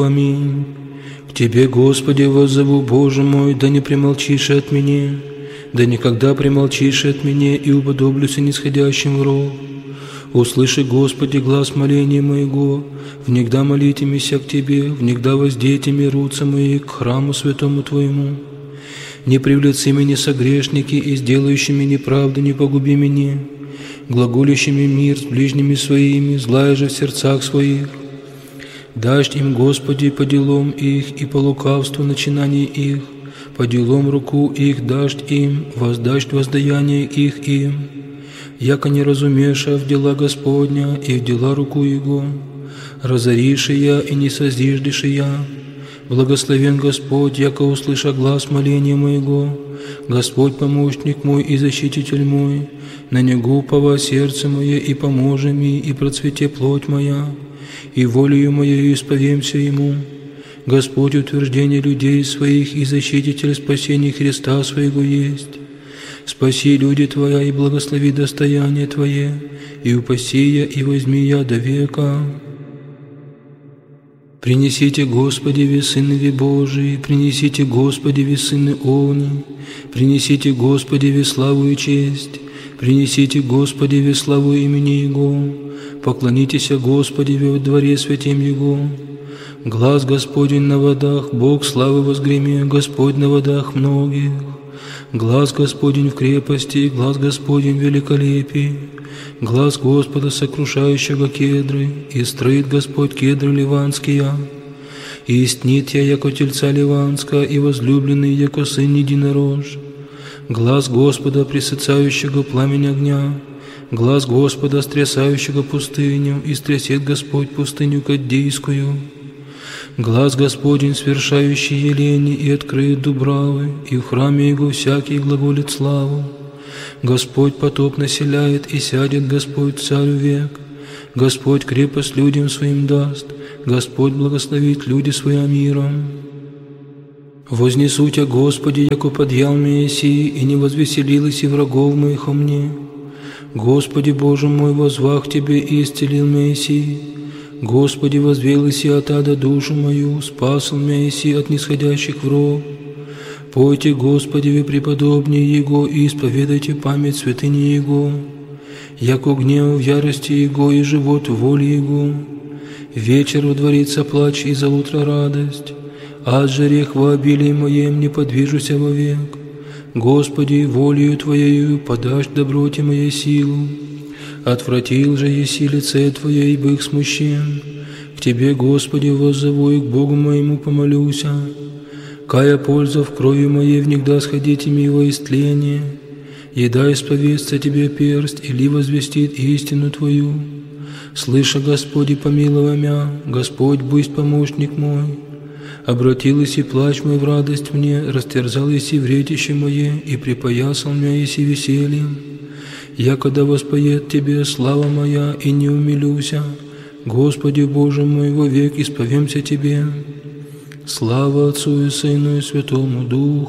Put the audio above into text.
Аминь. К Тебе, Господи, воззову, Боже мой, да не примолчишь от меня, да никогда примолчишь от меня, и уподоблюся нисходящим в ров. Услыши, Господи, глас моления моего, внегда молите мися к Тебе, внегда воздейте ми руцы мои к храму святому Твоему. Не привлеци меня согрешники, и сделающими неправду не погуби меня, глаголящими мир с ближними своими, злая же в сердцах своих. Дашь им, Господи, по делам их и по лукавству начинаний их, по делам руку их дашь им, воздашь воздаяние их им. Яко не разумеша в дела Господня и в дела руку Его, разориши я и не созиждешь я. Благословен Господь, яко услыша глас моления моего, Господь помощник мой и защититель мой, на Него упова сердце мое и поможи ми, и процвете плоть моя, и волею моею исповемся Ему. Господь утверждение людей своих и защититель спасения Христа своего есть. Спаси люди Твоя и благослови достояние Твое, и упаси я и возьми я до века. Принесите, Господи, весыны Божии, принесите, Господи, весыны огни, принесите, Господи, славу и честь, принесите, Господи, славу имени Его, поклонитесь, Господи, во дворе святем Его. Глас Господень на водах, Бог славы возгреми, Господь на водах многих. Глас Господень в крепости, глас Господень в великолепии, глас Господа, сокрушающего кедры, и строит Господь кедры ливанские. И истнит я, яко тельца ливанска, и возлюбленный, яко сын единорож. Глас Господа, пресыцающего пламень огня, глас Господа, стрясающего пустыню, и стрясет Господь пустыню Каддейскую. Глас Господень, свершающий елени, и откроет дубравы, и в храме Его всякий глаголит славу. Господь потоп населяет, и сядет Господь царю век. Господь крепость людям своим даст, Господь благословит люди своим миром. Вознесу Тя, Господи, яко подъял Мессии, и не возвеселилась и врагов моих о мне. Господи, Боже мой, возвах Тебе и исцелил Мессии. Господи, возвелась и от ада душу мою, спасал Мессии от нисходящих враг. Пойте, Господи, вы преподобнее Его, и исповедайте память святыни Его, яко гнев в ярости Его и живот в воле Его. Вечер водворится плач, и за утро радость, а от жарех во обилии моем не подвижуся вовек. Господи, волею Твоею подашь доброте моей силу. Отвратил же еси лице Твое, и бых смущен. К Тебе, Господи, воззову, и к Богу моему помолюся. Кая польза в крови моей, внегда сходите ми во истление. Еда исповестся Тебе перст, или возвестит истину Твою. Слыша, Господи, помилуй мя, Господь, будь помощник мой. Обратилась и плач мой в радость мне, растерзал еси вретище мое, и припоясал мя еси весельем. Якода воспоет Тебе слава моя, и не умилюся, Господи Боже мой, вовек исповемся Тебе. Слава Отцу и Сыну и Святому Духу.